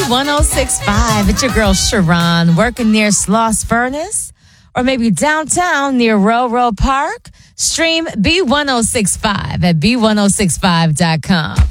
B1065. It's your girl Sharon working near Sloss Furnace or maybe downtown near Railroad Park. Stream B1065 at B1065.com.